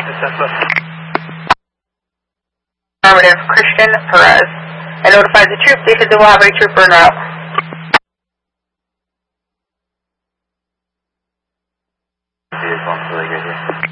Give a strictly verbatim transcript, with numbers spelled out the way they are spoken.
Affirmative, Christian Perez. I notified the troops. They said they will have a trooper en route. Really good here.